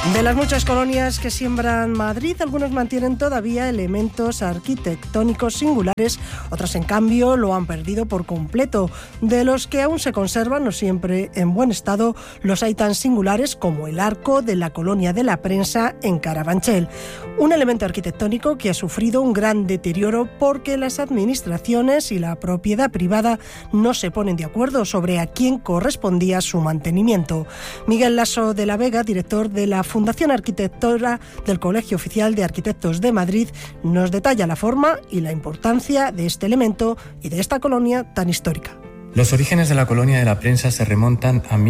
De las muchas colonias que siembran Madrid, algunos mantienen todavía elementos arquitectónicos singulares, otras en cambio lo han perdido por completo. De los que aún se conservan, no siempre en buen estado, los hay tan singulares como el arco de la Colonia de la Prensa en Carabanchel. Un elemento arquitectónico que ha sufrido un gran deterioro porque las administraciones y la propiedad privada no se ponen de acuerdo sobre a quién correspondía su mantenimiento. Miguel Lasso de la Vega, director de la Fundación Arquitectora del Colegio Oficial de Arquitectos de Madrid, nos detalla la forma y la importancia de este elemento y de esta colonia tan histórica. Los orígenes de la Colonia de la Prensa se remontan a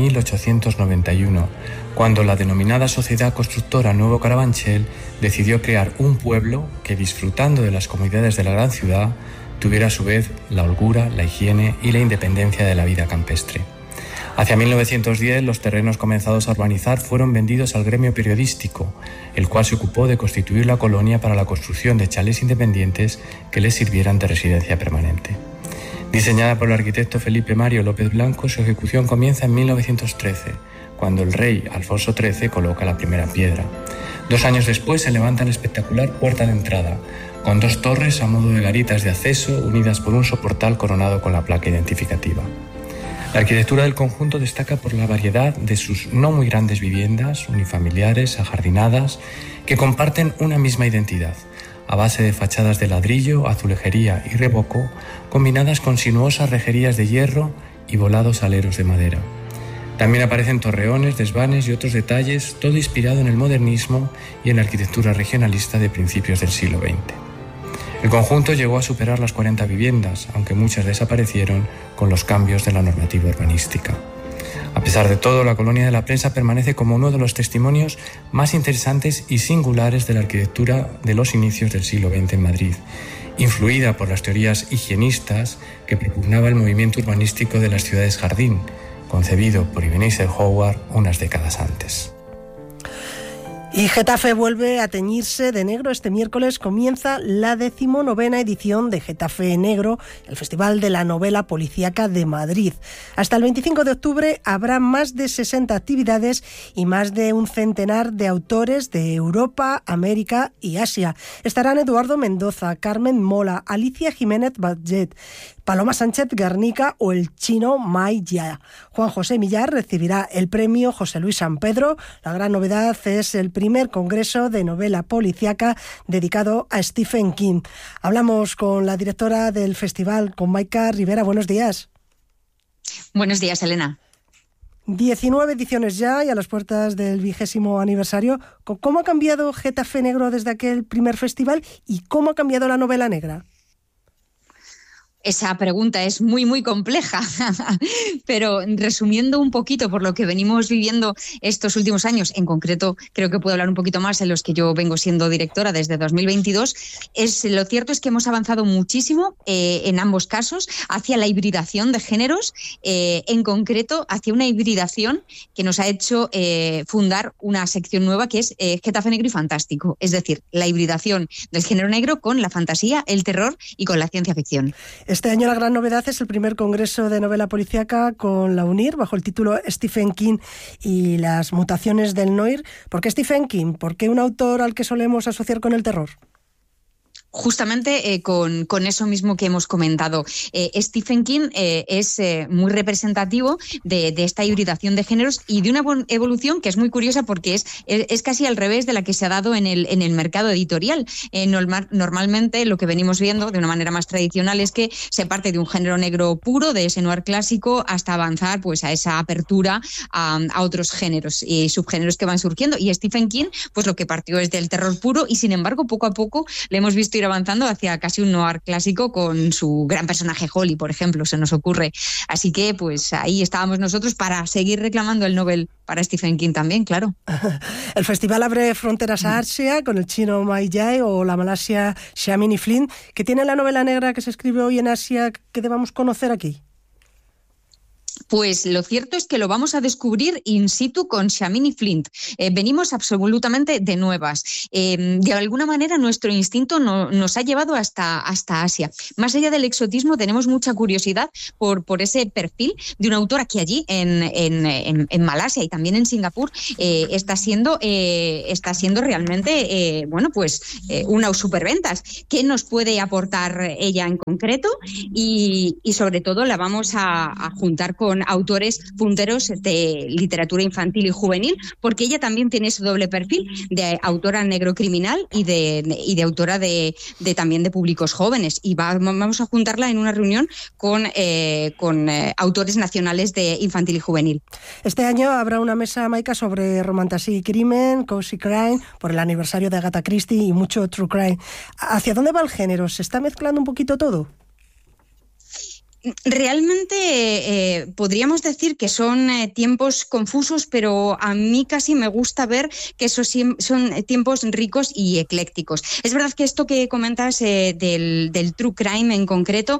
1891, cuando la denominada Sociedad Constructora Nuevo Carabanchel decidió crear un pueblo que, disfrutando de las comodidades de la gran ciudad, tuviera a su vez la holgura, la higiene y la independencia de la vida campestre. Hacia 1910, los terrenos comenzados a urbanizar fueron vendidos al gremio periodístico, el cual se ocupó de constituir la colonia para la construcción de chalés independientes que les sirvieran de residencia permanente. Diseñada por el arquitecto Felipe Mario López Blanco, su ejecución comienza en 1913, cuando el rey Alfonso XIII coloca la primera piedra. 2 años después se levanta la espectacular puerta de entrada, con 2 torres a modo de garitas de acceso unidas por un soportal coronado con la placa identificativa. La arquitectura del conjunto destaca por la variedad de sus no muy grandes viviendas, unifamiliares, ajardinadas, que comparten una misma identidad, a base de fachadas de ladrillo, azulejería y revoco, combinadas con sinuosas rejerías de hierro y volados aleros de madera. También aparecen torreones, desvanes y otros detalles, todo inspirado en el modernismo y en la arquitectura regionalista de principios del siglo XX. El conjunto llegó a superar las 40 viviendas, aunque muchas desaparecieron con los cambios de la normativa urbanística. A pesar de todo, la Colonia de la Prensa permanece como uno de los testimonios más interesantes y singulares de la arquitectura de los inicios del siglo XX en Madrid, influida por las teorías higienistas que propugnaba el movimiento urbanístico de las ciudades jardín, concebido por Ebenezer Howard unas décadas antes. Y Getafe vuelve a teñirse de negro. Este miércoles comienza la 19ª edición de Getafe Negro, el Festival de la Novela Policíaca de Madrid. Hasta el 25 de octubre habrá más de 60 actividades y más de un centenar de autores de Europa, América y Asia. Estarán Eduardo Mendoza, Carmen Mola, Alicia Jiménez Batget, Paloma Sánchez Garnica o el chino Mai Jia. Juan José Millar recibirá el premio José Luis San Pedro. La gran novedad es el primer congreso de novela policíaca dedicado a Stephen King. Hablamos con la directora del festival, con Maika Rivera. Buenos días. Buenos días, Elena. 19 ediciones ya y a las puertas del 20º aniversario. ¿Cómo ha cambiado Getafe Negro desde aquel primer festival y cómo ha cambiado la novela negra? Esa pregunta es muy, muy compleja, pero resumiendo un poquito por lo que venimos viviendo estos últimos años, en concreto creo que puedo hablar un poquito más en los que yo vengo siendo directora desde 2022, lo cierto es que hemos avanzado muchísimo en ambos casos hacia la hibridación de géneros, en concreto hacia una hibridación que nos ha hecho fundar una sección nueva que es Getafe Negro y Fantástico, es decir, la hibridación del género negro con la fantasía, el terror y con la ciencia ficción. Este año la gran novedad es el primer congreso de novela policíaca con la UNIR, bajo el título Stephen King y las mutaciones del noir. ¿Por qué Stephen King? ¿Por qué un autor al que solemos asociar con el terror? Justamente con eso mismo que hemos comentado. Stephen King es muy representativo de esta hibridación de géneros y de una evolución que es muy curiosa porque es casi al revés de la que se ha dado en el mercado editorial. Normalmente lo que venimos viendo de una manera más tradicional es que se parte de un género negro puro, de ese noir clásico, hasta avanzar pues a esa apertura a otros géneros y subgéneros que van surgiendo. Y Stephen King, pues lo que partió es del terror puro y sin embargo poco a poco le hemos visto ir avanzando hacia casi un noir clásico con su gran personaje Holly, por ejemplo, se nos ocurre. Así que pues ahí estábamos nosotros para seguir reclamando el Nobel para Stephen King también, claro. El festival abre fronteras a Asia con el chino Mai Jia o la malasia Xiaoming Flynn. ¿Qué tiene la novela negra que se escribe hoy en Asia que debamos conocer aquí? Pues lo cierto es que lo vamos a descubrir in situ con Shamini Flint. Venimos absolutamente de nuevas. De alguna manera nuestro instinto nos ha llevado hasta Asia. Más allá del exotismo, tenemos mucha curiosidad por ese perfil de una autora que allí en Malasia y también en Singapur está siendo realmente una superventas. ¿Qué nos puede aportar ella en concreto? Y sobre todo la vamos a juntar con autores punteros de literatura infantil y juvenil, porque ella también tiene ese doble perfil de autora negrocriminal y de autora también de públicos jóvenes. Y vamos a juntarla en una reunión con autores nacionales de infantil y juvenil. Este año habrá una mesa, Maika, sobre romantasía y crimen, cozy crime, por el aniversario de Agatha Christie y mucho true crime. ¿Hacia dónde va el género? ¿Se está mezclando un poquito todo? Realmente podríamos decir que son tiempos confusos, pero a mí casi me gusta ver que esos son tiempos ricos y eclécticos. Es verdad que esto que comentas del true crime en concreto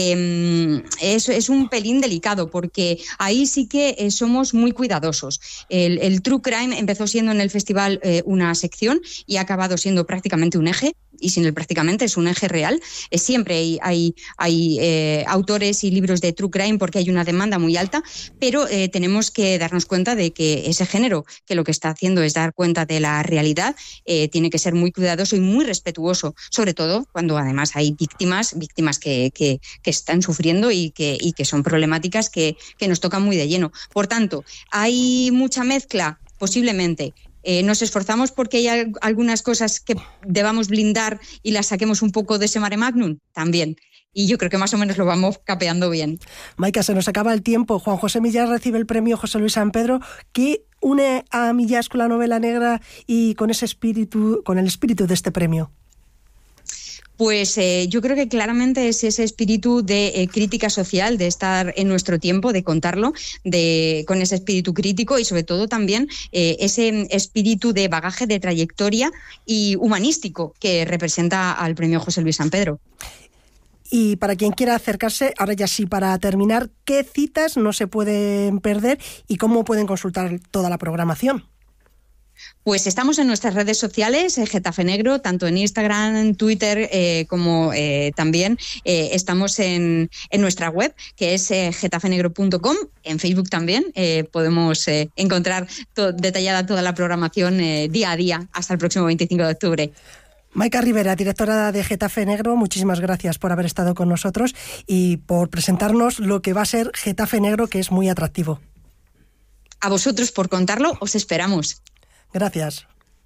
es un pelín delicado, porque ahí sí que somos muy cuidadosos. El true crime empezó siendo en el festival una sección y ha acabado siendo prácticamente un eje. Y sin el prácticamente es un eje real. Siempre hay autores y libros de true crime porque hay una demanda muy alta, pero tenemos que darnos cuenta de que ese género, que lo que está haciendo es dar cuenta de la realidad, tiene que ser muy cuidadoso y muy respetuoso, sobre todo cuando además hay víctimas que están sufriendo y que son problemáticas que nos tocan muy de lleno. Por tanto, hay mucha mezcla, posiblemente. Nos esforzamos porque hay algunas cosas que debamos blindar y las saquemos un poco de ese mare magnum también. Y yo creo que más o menos lo vamos capeando bien. Maika, se nos acaba el tiempo. Juan José Millás recibe el premio José Luis San Pedro. ¿Qué une a Millás con la novela negra y con el espíritu de este premio? Pues yo creo que claramente es ese espíritu de crítica social, de estar en nuestro tiempo, de contarlo, con ese espíritu crítico y sobre todo también ese espíritu de bagaje, de trayectoria y humanístico que representa al premio José Luis San Pedro. Y para quien quiera acercarse, ahora ya sí, para terminar, ¿qué citas no se pueden perder y cómo pueden consultar toda la programación? Pues estamos en nuestras redes sociales, Getafe Negro, tanto en Instagram, en Twitter, como también estamos en nuestra web, que es getafenegro.com. En Facebook también podemos encontrar detallada toda la programación día a día hasta el próximo 25 de octubre. Maika Rivera, directora de Getafe Negro, muchísimas gracias por haber estado con nosotros y por presentarnos lo que va a ser Getafe Negro, que es muy atractivo. A vosotros por contarlo, os esperamos. Gracias.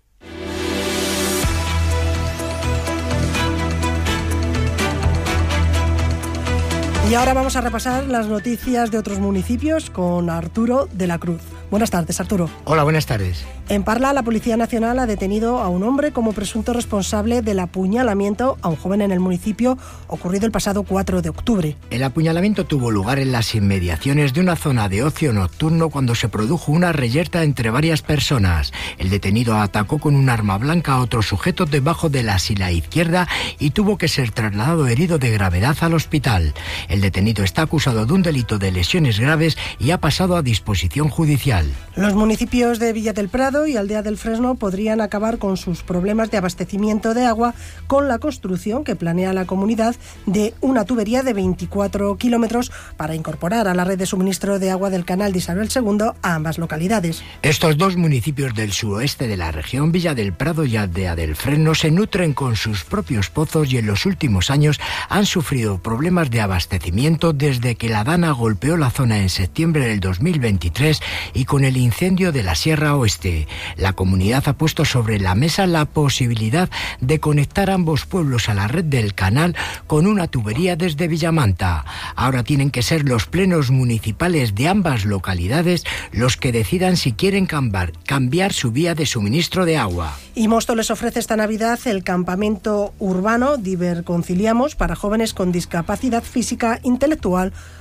Y ahora vamos a repasar las noticias de otros municipios con Arturo de la Cruz. Buenas tardes, Arturo. Hola, buenas tardes. En Parla, la Policía Nacional ha detenido a un hombre como presunto responsable del apuñalamiento a un joven en el municipio ocurrido el pasado 4 de octubre. El apuñalamiento tuvo lugar en las inmediaciones de una zona de ocio nocturno cuando se produjo una reyerta entre varias personas. El detenido atacó con un arma blanca a otro sujeto debajo de la sila izquierda y tuvo que ser trasladado herido de gravedad al hospital. El detenido está acusado de un delito de lesiones graves y ha pasado a disposición judicial. Los municipios de Villa del Prado y Aldea del Fresno podrían acabar con sus problemas de abastecimiento de agua con la construcción que planea la comunidad de una tubería de 24 kilómetros para incorporar a la red de suministro de agua del canal de Isabel II a ambas localidades. Estos dos municipios del suroeste de la región, Villa del Prado y Aldea del Fresno, se nutren con sus propios pozos y en los últimos años han sufrido problemas de abastecimiento desde que la Dana golpeó la zona en septiembre del 2023 y con el incendio de la Sierra Oeste. La comunidad ha puesto sobre la mesa la posibilidad de conectar ambos pueblos a la red del canal con una tubería desde Villamanta. Ahora tienen que ser los plenos municipales de ambas localidades los que decidan si quieren cambiar su vía de suministro de agua. Y Móstoles ofrece esta Navidad el campamento urbano Diverconciliamos para jóvenes con discapacidad física, intelectual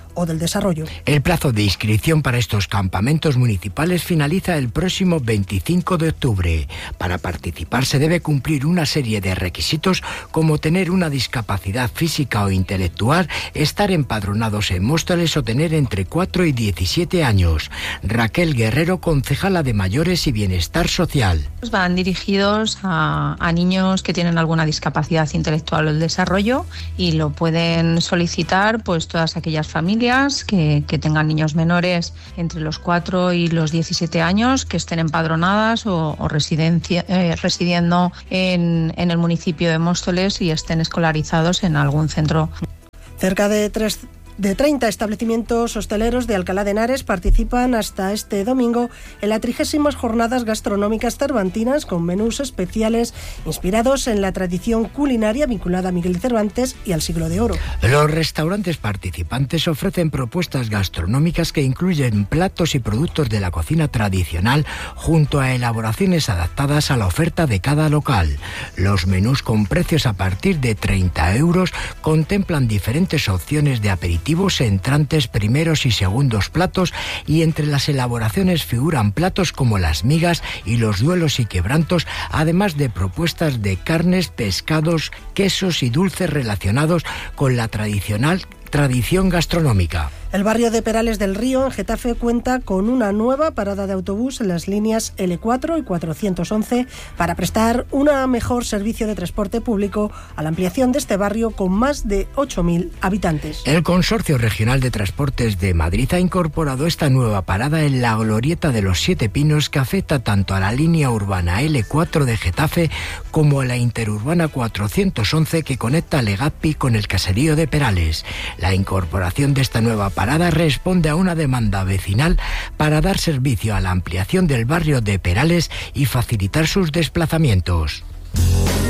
o del Desarrollo. El plazo de inscripción para estos campamentos municipales finaliza el próximo 25 de octubre. Para participar se debe cumplir una serie de requisitos como tener una discapacidad física o intelectual, estar empadronados en Móstoles o tener entre 4 y 17 años. Raquel Guerrero, concejala de Mayores y Bienestar Social. Van dirigidos a niños que tienen alguna discapacidad intelectual o el desarrollo, y lo pueden solicitar pues todas aquellas familias que tengan niños menores entre los 4 y los 17 años, que estén empadronadas o residiendo en el municipio de Móstoles y estén escolarizados en algún centro. Cerca de 30 establecimientos hosteleros de Alcalá de Henares participan hasta este domingo en las 30ª Jornadas Gastronómicas Cervantinas, con menús especiales inspirados en la tradición culinaria vinculada a Miguel de Cervantes y al Siglo de Oro. Los restaurantes participantes ofrecen propuestas gastronómicas que incluyen platos y productos de la cocina tradicional junto a elaboraciones adaptadas a la oferta de cada local. Los menús, con precios a partir de 30 euros, contemplan diferentes opciones de aperitivos, entrantes, primeros y segundos platos, y entre las elaboraciones figuran platos como las migas y los duelos y quebrantos, además de propuestas de carnes, pescados, quesos y dulces relacionados con la tradición gastronómica. El barrio de Perales del Río, en Getafe, cuenta con una nueva parada de autobús en las líneas L4 y 411 para prestar un mejor servicio de transporte público a la ampliación de este barrio con más de 8.000 habitantes. El Consorcio Regional de Transportes de Madrid ha incorporado esta nueva parada en la glorieta de los Siete Pinos, que afecta tanto a la línea urbana L4 de Getafe como a la interurbana 411, que conecta Legazpi con el caserío de Perales. La incorporación de esta nueva parada responde a una demanda vecinal para dar servicio a la ampliación del barrio de Perales y facilitar sus desplazamientos.